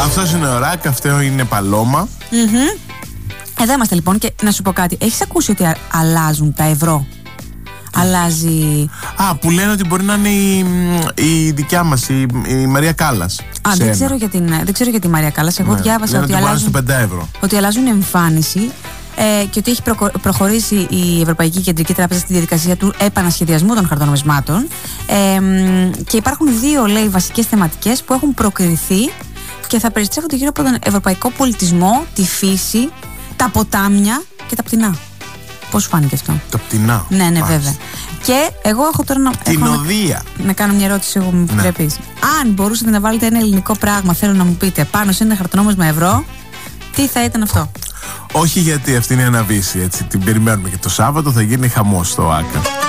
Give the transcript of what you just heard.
Αυτός είναι ο Ρακ, αυτό είναι Παλώμα. Εδώ είμαστε λοιπόν και να σου πω κάτι. Έχεις ακούσει ότι αλλάζουν τα ευρώ? Αλλάζει. Που λένε ότι μπορεί να είναι η δικιά μας, η Μαρία Κάλλας. Δεν ξέρω για τη Μαρία Κάλλας. Εγώ διάβασα ότι αλλάζουν, 5 ευρώ. ότι αλλάζουν εμφάνιση και ότι έχει προχωρήσει η Ευρωπαϊκή Κεντρική Τράπεζα στη διαδικασία του επανασχεδιασμού των χαρτονομισμάτων. Και υπάρχουν 2, λέει, βασικές θεματικές που έχουν προκριθεί και θα περιστρέφονται γύρω από τον ευρωπαϊκό πολιτισμό, τη φύση, τα ποτάμια και τα πτηνά. Πώς σου φάνηκε αυτό? Τα πτηνά. Ναι, βέβαια. Και εγώ έχω τώρα να κάνω μια ερώτηση, εγώ μου επιτρέπεις. Αν μπορούσατε να βάλετε ένα ελληνικό πράγμα, θέλω να μου πείτε, πάνω σε ένα χαρτονόμισμα ευρώ, τι θα ήταν αυτό? Όχι, γιατί αυτή είναι η αναβίση, έτσι. Την περιμένουμε και το Σάββατο θα γίνει χαμός στο ΆΚΑ.